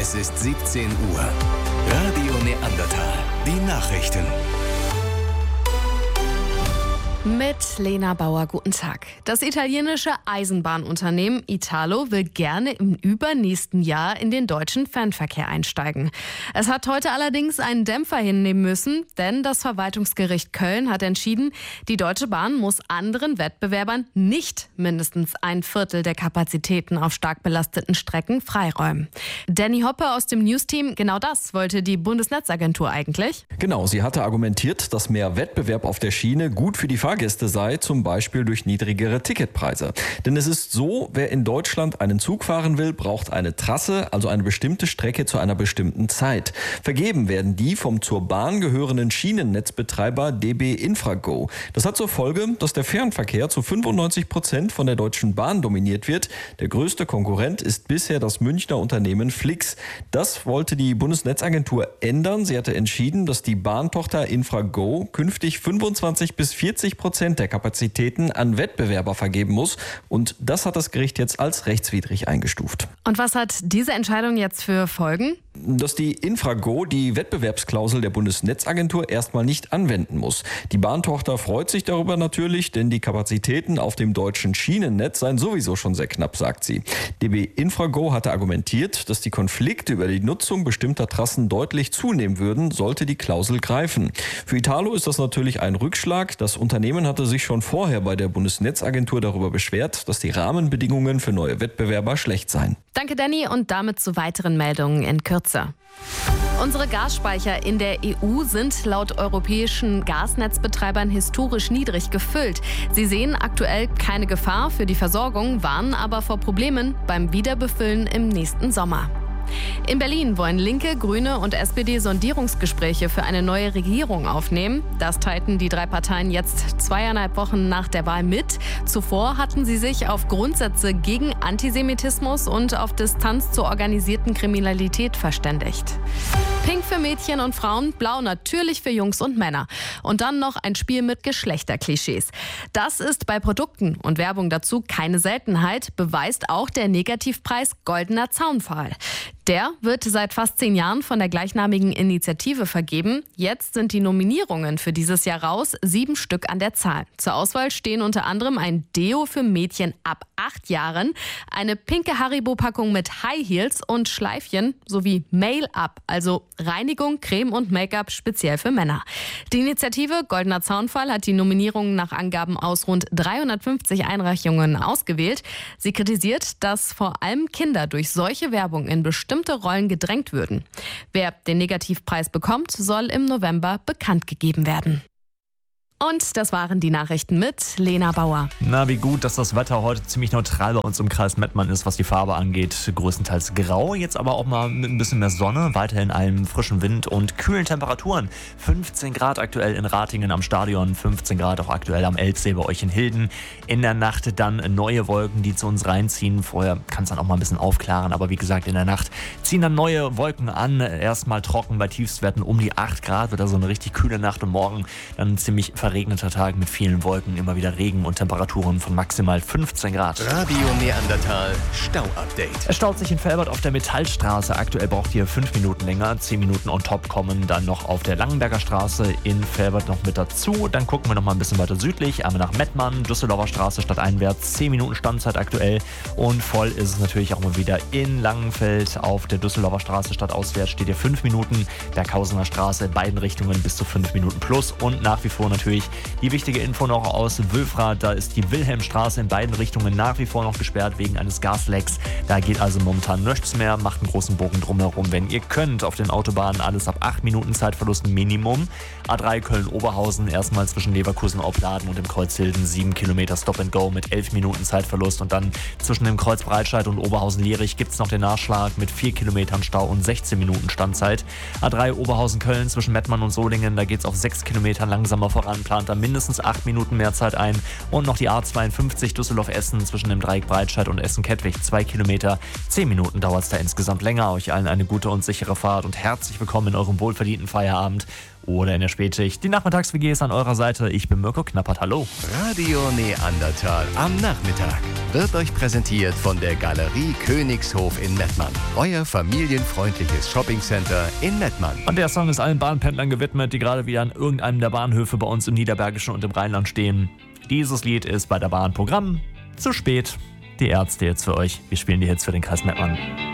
Es ist 17 Uhr. Radio Neandertal. Die Nachrichten. Mit Lena Bauer, guten Tag. Das italienische Eisenbahnunternehmen Italo will gerne im übernächsten Jahr in den deutschen Fernverkehr einsteigen. Es hat heute allerdings einen Dämpfer hinnehmen müssen, denn das Verwaltungsgericht Köln hat entschieden, die Deutsche Bahn muss anderen Wettbewerbern nicht mindestens ein Viertel der Kapazitäten auf stark belasteten Strecken freiräumen. Danny Hoppe aus dem Newsteam, genau das wollte die Bundesnetzagentur eigentlich. Genau, sie hatte argumentiert, dass mehr Wettbewerb auf der Schiene gut für die Fahrgäste sei, zum Beispiel durch niedrigere Ticketpreise. Denn es ist so, wer in Deutschland einen Zug fahren will, braucht eine Trasse, also eine bestimmte Strecke zu einer bestimmten Zeit. Vergeben werden die vom zur Bahn gehörenden Schienennetzbetreiber DB Infrago. Das hat zur Folge, dass der Fernverkehr zu 95% von der Deutschen Bahn dominiert wird. Der größte Konkurrent ist bisher das Münchner Unternehmen Flix. Das wollte die Bundesnetzagentur ändern. Sie hatte entschieden, dass die Bahntochter Infrago künftig 25-40% der Kapazitäten an Wettbewerber vergeben muss. Und das hat das Gericht jetzt als rechtswidrig eingestuft. Und was hat diese Entscheidung jetzt für Folgen? Dass die Infrago die Wettbewerbsklausel der Bundesnetzagentur erstmal nicht anwenden muss. Die Bahntochter freut sich darüber natürlich, denn die Kapazitäten auf dem deutschen Schienennetz seien sowieso schon sehr knapp, sagt sie. DB Infrago hatte argumentiert, dass die Konflikte über die Nutzung bestimmter Trassen deutlich zunehmen würden, sollte die Klausel greifen. Für Italo ist das natürlich ein Rückschlag. Das Unternehmen hatte sich schon vorher bei der Bundesnetzagentur darüber beschwert, dass die Rahmenbedingungen für neue Wettbewerber schlecht seien. Danke, Danny, und damit zu weiteren Meldungen in Kürze. Unsere Gasspeicher in der EU sind laut europäischen Gasnetzbetreibern historisch niedrig gefüllt. Sie sehen aktuell keine Gefahr für die Versorgung, warnen aber vor Problemen beim Wiederbefüllen im nächsten Sommer. In Berlin wollen Linke, Grüne und SPD Sondierungsgespräche für eine neue Regierung aufnehmen. Das teilten die drei Parteien jetzt 2,5 Wochen nach der Wahl mit. Zuvor hatten sie sich auf Grundsätze gegen Antisemitismus und auf Distanz zur organisierten Kriminalität verständigt. Pink für Mädchen und Frauen, blau natürlich für Jungs und Männer. Und dann noch ein Spiel mit Geschlechterklischees. Das ist bei Produkten und Werbung dazu keine Seltenheit, beweist auch der Negativpreis Goldener Zaunpfahl. Der wird seit fast 10 Jahren von der gleichnamigen Initiative vergeben. Jetzt sind die Nominierungen für dieses Jahr raus, 7 Stück an der Zahl. Zur Auswahl stehen unter anderem ein Deo für Mädchen ab 8 Jahren, eine pinke Haribo-Packung mit High Heels und Schleifchen sowie Mail-up, also Reinigung, Creme und Make-up speziell für Männer. Die Initiative Goldener Zaunpfahl hat die Nominierungen nach Angaben aus rund 350 Einreichungen ausgewählt. Sie kritisiert, dass vor allem Kinder durch solche Werbung in bestimmte Rollen gedrängt würden. Wer den Negativpreis bekommt, soll im November bekannt gegeben werden. Und das waren die Nachrichten mit Lena Bauer. Na, wie gut, dass das Wetter heute ziemlich neutral bei uns im Kreis Mettmann ist, was die Farbe angeht. Größtenteils grau, jetzt aber auch mal mit ein bisschen mehr Sonne, weiterhin einem frischen Wind und kühlen Temperaturen. 15 Grad aktuell in Ratingen am Stadion, 15 Grad auch aktuell am Elbsee bei euch in Hilden. In der Nacht dann neue Wolken, die zu uns reinziehen. Vorher kann es dann auch mal ein bisschen aufklaren, aber wie gesagt, in der Nacht ziehen dann neue Wolken an. Erstmal trocken bei Tiefstwerten um die 8 Grad, wird also eine richtig kühle Nacht und morgen dann ziemlich verregneter Tag mit vielen Wolken, immer wieder Regen und Temperaturen von maximal 15 Grad. Radio Neandertal Stau-Update. Es staut sich in Velbert auf der Metallstraße. Aktuell braucht ihr 5 Minuten länger. 10 Minuten on top kommen dann noch auf der Langenberger Straße in Velbert noch mit dazu. Dann gucken wir noch mal ein bisschen weiter südlich, einmal nach Mettmann, Düsseldorfer Straße stadteinwärts. 10 Minuten Standzeit aktuell. Und voll ist es natürlich auch mal wieder in Langenfeld. Auf der Düsseldorfer Straße stadtauswärts steht ihr 5 Minuten. Berghausener Straße in beiden Richtungen bis zu 5 Minuten plus. Und nach wie vor natürlich die wichtige Info noch aus Wülfrath, da ist die Wilhelmstraße in beiden Richtungen nach wie vor noch gesperrt wegen eines Gaslecks. Da geht also momentan nichts mehr, macht einen großen Bogen drumherum, wenn ihr könnt. Auf den Autobahnen alles ab 8 Minuten Zeitverlust Minimum. A3 Köln-Oberhausen erstmal zwischen Leverkusen-Opladen und dem Kreuz Hilden 7 Kilometer Stop and Go mit 11 Minuten Zeitverlust. Und dann zwischen dem Kreuz Breitscheid und Oberhausen-Lierich gibt es noch den Nachschlag mit 4 Kilometern Stau und 16 Minuten Standzeit. A3 Oberhausen-Köln zwischen Mettmann und Solingen, da geht es auf 6 Kilometer langsamer voran, plant da mindestens 8 Minuten mehr Zeit ein. Und noch die A52 Düsseldorf-Essen zwischen dem Dreieck Breitscheid und Essen-Kettwig 2 Kilometer. 10 Minuten dauert es da insgesamt länger. Euch allen eine gute und sichere Fahrt und herzlich willkommen in eurem wohlverdienten Feierabend. oder in der Spätschicht. Die Nachmittags-WG ist an eurer Seite. Ich bin Mirko Knappert. Hallo. Radio Neandertal am Nachmittag wird euch präsentiert von der Galerie Königshof in Mettmann. Euer familienfreundliches Shoppingcenter in Mettmann. Und der Song ist allen Bahnpendlern gewidmet, die gerade wieder an irgendeinem der Bahnhöfe bei uns im Niederbergischen und im Rheinland stehen. Dieses Lied ist bei der Bahn Programm. Zu spät. Die Ärzte jetzt für euch. Wir spielen die Hits für den Kreis Mettmann.